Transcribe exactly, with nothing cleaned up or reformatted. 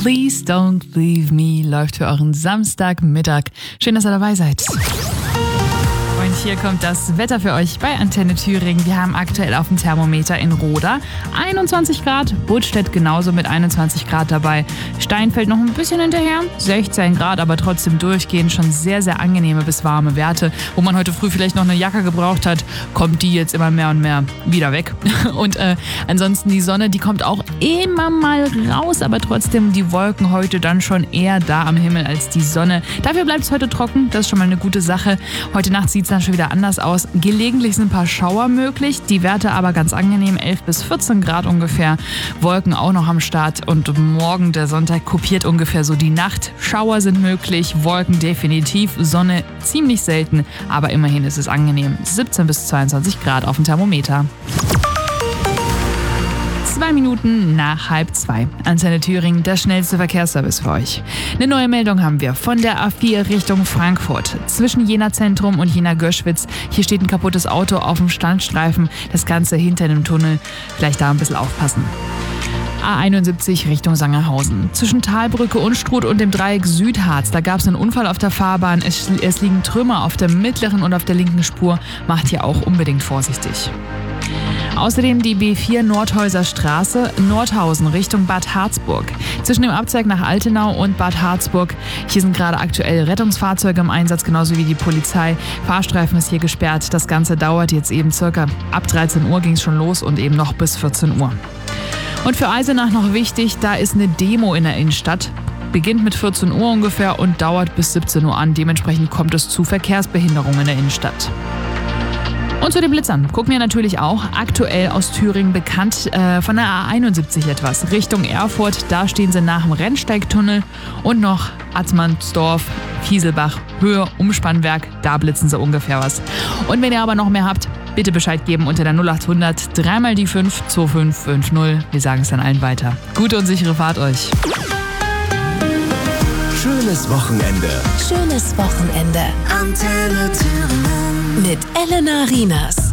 Please Don't Leave Me läuft für euren Samstagmittag. Schön, dass ihr dabei seid. Und hier kommt das Wetter für euch bei Antenne Thüringen. Wir haben aktuell auf dem Thermometer in Roda einundzwanzig Grad, Budstedt genauso mit einundzwanzig Grad dabei. Steinfeld noch ein bisschen hinterher, sechzehn Grad, aber trotzdem durchgehend schon sehr, sehr angenehme bis warme Werte. Wo man heute früh vielleicht noch eine Jacke gebraucht hat, kommt die jetzt immer mehr und mehr wieder weg. Und äh, ansonsten die Sonne, die kommt auch immer mal raus, aber trotzdem die Wolken heute dann schon eher da am Himmel als die Sonne. Dafür bleibt es heute trocken, das ist schon mal eine gute Sache. Heute Nacht sieht es dann schon wieder anders aus. Gelegentlich sind ein paar Schauer möglich, die Werte aber ganz angenehm, elf bis vierzehn Grad ungefähr. Wolken auch noch am Start und morgen, der Sonntag, kopiert ungefähr so die Nacht. Schauer sind möglich, Wolken definitiv, Sonne ziemlich selten, aber immerhin ist es angenehm. siebzehn bis zweiundzwanzig Grad auf dem Thermometer. Zwei Minuten nach halb zwei. Antenne Thüringen, der schnellste Verkehrsservice für euch. Eine neue Meldung haben wir von der A vier Richtung Frankfurt. Zwischen Jena Zentrum und Jena Göschwitz. Hier steht ein kaputtes Auto auf dem Standstreifen. Das Ganze hinter einem Tunnel. Vielleicht da ein bisschen aufpassen. A einundsiebzig Richtung Sangerhausen. Zwischen Talbrücke, Unstrut und dem Dreieck Südharz, da gab es einen Unfall auf der Fahrbahn. Es, es liegen Trümmer auf der mittleren und auf der linken Spur. Macht hier auch unbedingt vorsichtig. Außerdem die B vier Nordhäuser Straße, Nordhausen Richtung Bad Harzburg. Zwischen dem Abzweig nach Altenau und Bad Harzburg. Hier sind gerade aktuell Rettungsfahrzeuge im Einsatz, genauso wie die Polizei. Fahrstreifen ist hier gesperrt. Das Ganze dauert jetzt eben circa ab dreizehn Uhr ging es schon los und eben noch bis vierzehn Uhr. Und für Eisenach noch wichtig, da ist eine Demo in der Innenstadt. Beginnt mit vierzehn Uhr ungefähr und dauert bis siebzehn Uhr an. Dementsprechend kommt es zu Verkehrsbehinderungen in der Innenstadt. Und zu den Blitzern gucken wir natürlich auch aktuell aus Thüringen bekannt äh, von der A einundsiebzig etwas. Richtung Erfurt, da stehen sie nach dem Rennsteigtunnel und noch Atzmannsdorf, Kieselbach, Höhe, Umspannwerk, da blitzen sie ungefähr was. Und wenn ihr aber noch mehr habt, bitte Bescheid geben unter der null acht hundert drei mal die fünf zwei fünf fünf null. Wir sagen es dann allen weiter. Gute und sichere Fahrt euch. Schönes Wochenende. Schönes Wochenende. Antenne Thüringen. Mit Elena Rienas.